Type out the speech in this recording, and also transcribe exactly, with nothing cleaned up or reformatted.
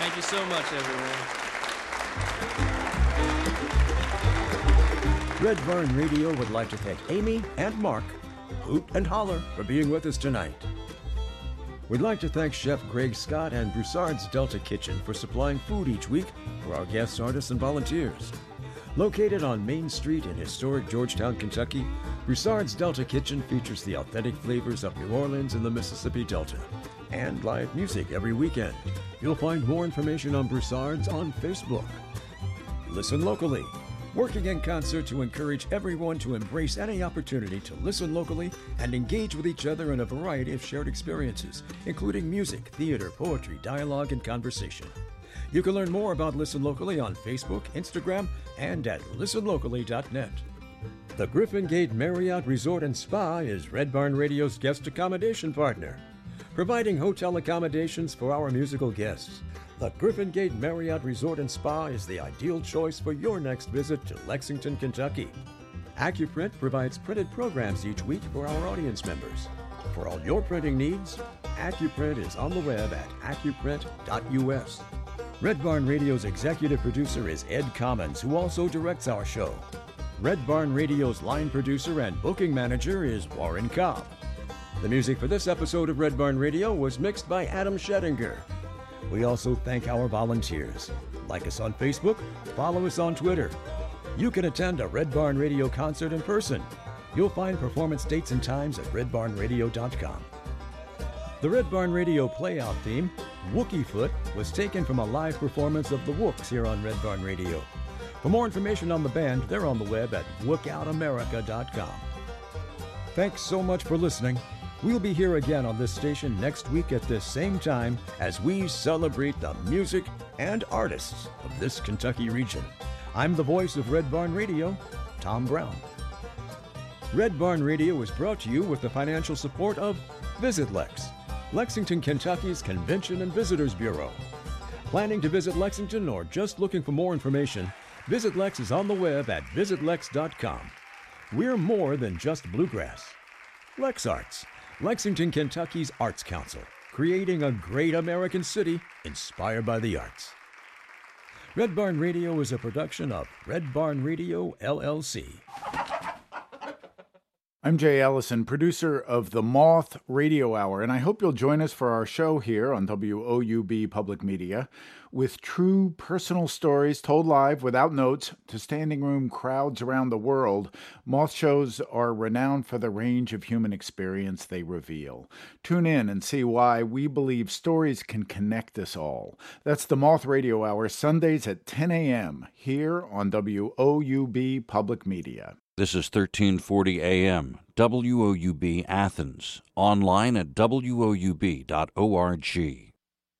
Thank you so much, everyone. Red Barn Radio would like to thank Amy and Mark, Hoot and Holler, for being with us tonight. We'd like to thank Chef Greg Scott and Broussard's Delta Kitchen for supplying food each week for our guest artists and volunteers. Located on Main Street in historic Georgetown, Kentucky, Broussard's Delta Kitchen features the authentic flavors of New Orleans and the Mississippi Delta, and live music every weekend. You'll find more information on Broussard's on Facebook. Listen locally, working in concert to encourage everyone to embrace any opportunity to listen locally and engage with each other in a variety of shared experiences, including music, theater, poetry, dialogue, and conversation. You can learn more about Listen Locally on Facebook, Instagram, and at listen locally dot net. The Griffin Gate Marriott Resort and Spa is Red Barn Radio's guest accommodation partner, providing hotel accommodations for our musical guests. The Griffin Gate Marriott Resort and Spa is the ideal choice for your next visit to Lexington, Kentucky. AccuPrint provides printed programs each week for our audience members. For all your printing needs, AccuPrint is on the web at accuprint dot U S. Red Barn Radio's executive producer is Ed Commons, who also directs our show. Red Barn Radio's line producer and booking manager is Warren Cobb. The music for this episode of Red Barn Radio was mixed by Adam Schettinger. We also thank our volunteers. Like us on Facebook, follow us on Twitter. You can attend a Red Barn Radio concert in person. You'll find performance dates and times at red barn radio dot com. The Red Barn Radio playout theme, Wookie Foot, was taken from a live performance of the Wooks here on Red Barn Radio. For more information on the band, they're on the web at wook out america dot com. Thanks so much for listening. We'll be here again on this station next week at this same time as we celebrate the music and artists of this Kentucky region. I'm the voice of Red Barn Radio, Tom Brown. Red Barn Radio is brought to you with the financial support of Visit Lex, Lexington, Kentucky's Convention and Visitors Bureau. Planning to visit Lexington or just looking for more information, Visit Lex is on the web at visit lex dot com. We're more than just bluegrass. Lex Arts, Lexington, Kentucky's Arts Council, creating a great American city inspired by the arts. Red Barn Radio is a production of Red Barn Radio, L L C. I'm Jay Ellison, producer of the Moth Radio Hour, and I hope you'll join us for our show here on W O U B Public Media with true personal stories told live without notes to standing room crowds around the world. Moth shows are renowned for the range of human experience they reveal. Tune in and see why we believe stories can connect us all. That's the Moth Radio Hour, Sundays at ten a.m. here on W O U B Public Media. This is thirteen forty A M, W O U B Athens, online at W O U B dot org.